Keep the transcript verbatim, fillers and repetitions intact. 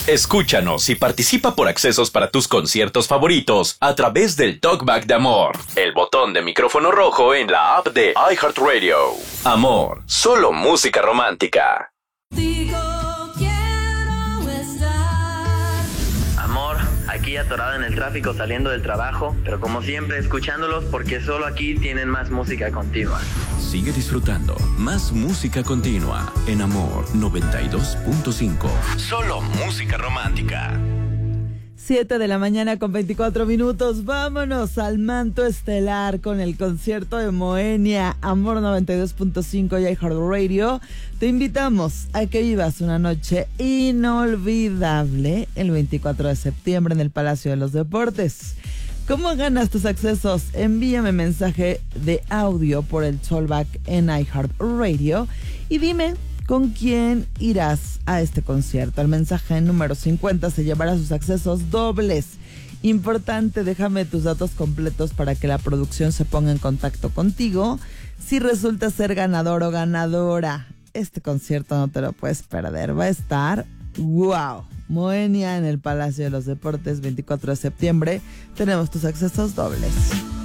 Escúchanos y participa por accesos para tus conciertos favoritos a través del Talkback de Amor, el botón de micrófono rojo en la app de iHeartRadio. Amor, solo música romántica. Digo, quiero estar. Amor, aquí atorado en el tráfico saliendo del trabajo, pero como siempre escuchándolos porque solo aquí tienen más música continua. Sigue disfrutando más música continua en Amor noventa y dos punto cinco. Solo música romántica. siete de la mañana con veinticuatro minutos. Vámonos al manto estelar con el concierto de Moenia. Amor noventa y dos punto cinco y iHeartRadio. Te invitamos a que vivas una noche inolvidable el veinticuatro de septiembre en el Palacio de los Deportes. ¿Cómo ganas tus accesos? Envíame mensaje de audio por el Talkback en iHeartRadio y dime con quién irás a este concierto. El mensaje número cincuenta se llevará sus accesos dobles. Importante, déjame tus datos completos para que la producción se ponga en contacto contigo si resulta ser ganador o ganadora. Este concierto no te lo puedes perder. Va a estar wow. Moenia en el Palacio de los Deportes, veinticuatro de septiembre. Tenemos tus accesos dobles.